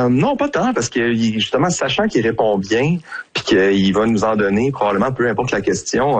Non, pas tant, parce que justement, sachant qu'il répond bien, puis qu'il va nous en donner, probablement, peu importe la question,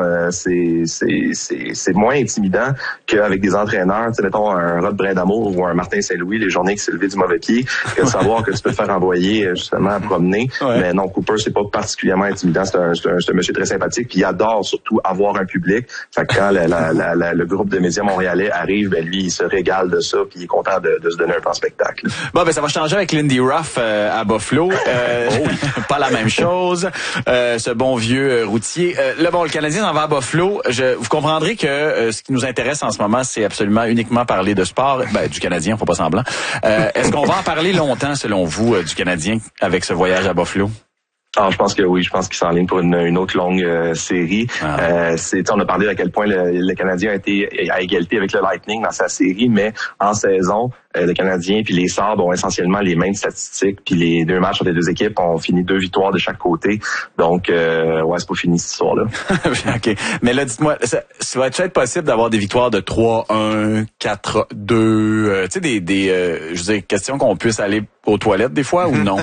c'est moins intimidant qu'avec des entraîneurs, tu sais, mettons un Rod Brindamour ou un Martin Saint-Louis, les journées qui s'est levé du mauvais pied, que de savoir que tu peux te faire envoyer justement à promener. Ouais. Mais non, Cooper, c'est pas particulièrement intimidant. C'est un monsieur très sympathique, puis il adore surtout avoir un public. Fait que quand le groupe de médias montréalais arrive, ben lui, il se régale de ça, puis il est content de se donner un grand spectacle. Bon, ben ça va changer avec Lindy Ruff à Buffalo. Pas la même chose. Ce bon vieux routier. Le Canadien en va à Buffalo. Vous comprendrez que ce qui nous intéresse en ce moment, c'est absolument uniquement parler de sport. Ben, du Canadien, faut pas semblant. Est-ce qu'on va en parler longtemps, selon vous, du Canadien avec ce voyage à Buffalo? Ah, je pense que oui, je pense qu'il s'enligne pour une autre longue série. On a parlé à quel point le Canadien a été à égalité avec le Lightning dans sa série, mais en saison, le Canadien puis les Sabres ont essentiellement les mêmes statistiques, puis les deux matchs entre les deux équipes ont fini 2 victoires de chaque côté. Donc, ouais, c'est pas fini cette histoire-là. OK. Mais là, dites-moi, ça va être possible d'avoir des victoires de 3-1, 4-2, tu sais, je veux dire, question qu'on puisse aller aux toilettes des fois ou non?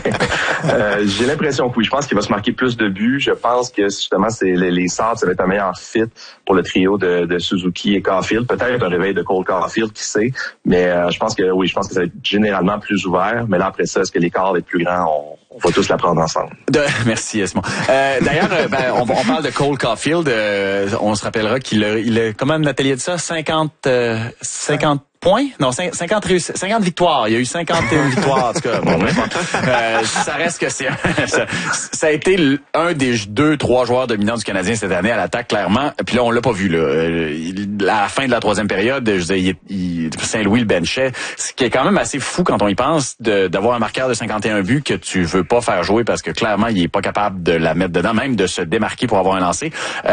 J'ai l'impression que oui. Je pense qu'il va se marquer plus de buts. Je pense que justement, c'est les Sabres, ça va être un meilleur fit pour le trio de Suzuki et Caulfield. Peut-être un réveil de Cole Caulfield, qui sait. Mais je pense que ça va être généralement plus ouvert. Mais là, après ça, est-ce que l'écart va être plus grand? On va tous l'apprendre ensemble. Merci, Esmond. D'ailleurs, on parle de Cole Caulfield. On se rappellera qu'il a, comment Nathalie a dit ça? 50 points? Non, 50 victoires. Il y a eu 51 victoires, en tout cas. Bon, ça reste que ça a été un des 2-3 joueurs dominants du Canadien cette année à l'attaque, clairement. Puis là, on l'a pas vu, là. À la fin de la troisième période, je disais, Saint-Louis le benchait. Ce qui est quand même assez fou quand on y pense, d'avoir un marqueur de 51 buts que tu veux pas faire jouer parce que clairement, il est pas capable de la mettre dedans, même de se démarquer pour avoir un lancer.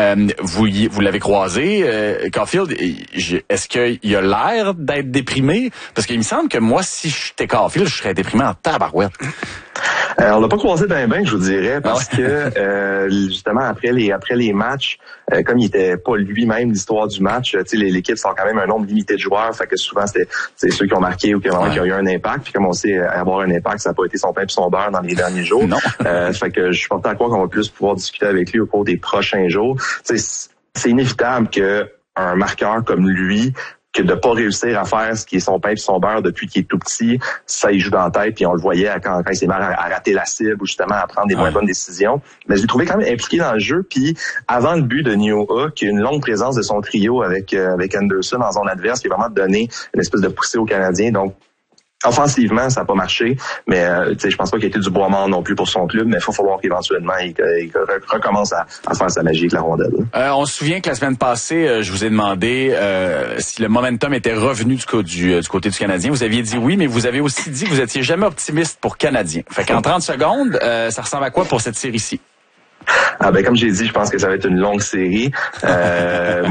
Vous l'avez croisé, Caulfield. Est-ce qu'il a l'air d'être déprimé? Parce qu'il me semble que moi, si j'étais Caulfield, je serais déprimé en tabarouette. On l'a pas croisé ben, je vous dirais, parce que justement après les matchs, comme il était pas lui-même l'histoire du match, tu sais, l'équipe sont quand même un nombre limité de joueurs, fait que souvent c'est ceux qui ont marqué ou qui ont eu un impact. Puis comme on sait, avoir un impact, ça n'a pas été son pain et son beurre dans les derniers jours. Non. Fait que je suis porté à croire qu'on va plus pouvoir discuter avec lui au cours des prochains jours. C'est inévitable que un marqueur comme lui, que de pas réussir à faire ce qui est son pain et son beurre depuis qu'il est tout petit, ça il joue dans la tête, puis on le voyait quand il s'est mis à rater la cible ou justement à prendre des moins bonnes décisions. Mais je l'ai trouvé quand même impliqué dans le jeu, puis avant le but de Nioha, qui a une longue présence de son trio avec Anderson en zone adverse, qui a vraiment donné une espèce de poussée aux Canadiens. Donc offensivement, ça n'a pas marché, mais je pense pas qu'il ait été du bois mort non plus pour son club, mais il faut falloir qu'éventuellement il recommence à faire sa magie avec la rondelle. On se souvient que la semaine passée, je vous ai demandé si le momentum était revenu du côté du Canadien. Vous aviez dit oui, mais vous avez aussi dit que vous étiez jamais optimiste pour Canadien. Fait qu'en 30 secondes, ça ressemble à quoi pour cette série-ci? Comme j'ai dit, je pense que ça va être une longue série. Moi,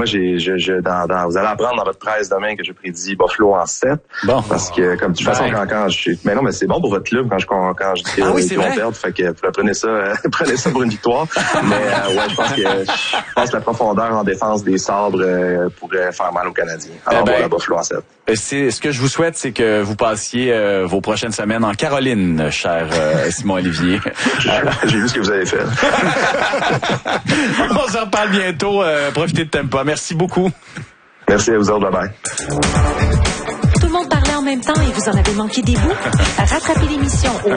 vous allez apprendre dans votre presse demain que je prédis Buffalo en 7. Bon. Parce que, comme de toute façon, quand je suis, mais non, mais c'est bon pour votre club quand je dis qu'ils vont perdre. Fait que, prenez ça pour une victoire. Mais, je pense que la profondeur en défense des Sabres, pourrait faire mal aux Canadiens. Alors, voilà, Buffalo en 7. Ce que je vous souhaite, c'est que vous passiez vos prochaines semaines en Caroline, cher Simon Olivier. J'ai vu ce que vous avez fait. On s'en reparle bientôt. Profitez de Tempa. Merci beaucoup. Merci à vous autres. Bye-bye. Tout le monde parlait en même temps et vous en avez manqué des bouts? Rattrapez l'émission au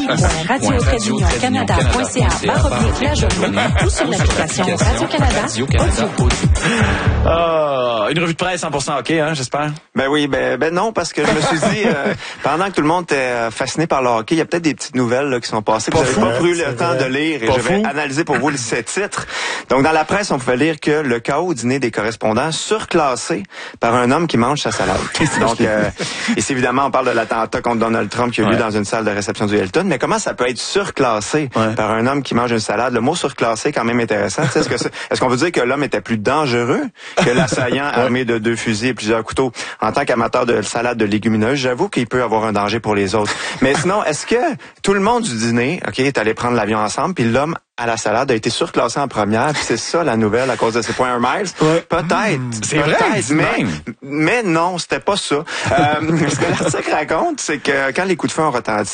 ici.radio-canada.ca/la journée ou sur l'application Radio-Canada. Une revue de presse 100% OK, hein, j'espère? Ben oui, ben non, parce que je me suis dit, pendant que tout le monde était fasciné par le hockey, il y a peut-être des petites nouvelles là, qui sont passées. Vous n'avez pas eu le temps de lire et je vais analyser pour vous ces titres. Donc, dans la presse, on pouvait lire que le chaos au dîner des correspondants surclassé par un homme qui mange sa salade. Donc, ici, évidemment, on parle de l'attentat contre Donald Trump qui a eu lieu dans une salle de réception du Hilton. Mais comment ça peut être surclassé par un homme qui mange une salade? Le mot surclassé est quand même intéressant. Est-ce qu'on veut dire que l'homme était plus dangereux que l'assaillant armé de 2 fusils et plusieurs couteaux? En tant qu'amateur de salade de légumineuses, j'avoue qu'il peut avoir un danger pour les autres. Mais sinon, est-ce que tout le monde du dîner, est allé prendre l'avion ensemble, puis l'homme à la salade a été surclassé en première, puis c'est ça la nouvelle à cause de ses points miles? Peut-être. C'est vrai, mais non, c'était pas ça. Ce que l'article raconte, c'est que quand les coups de feu ont retenti,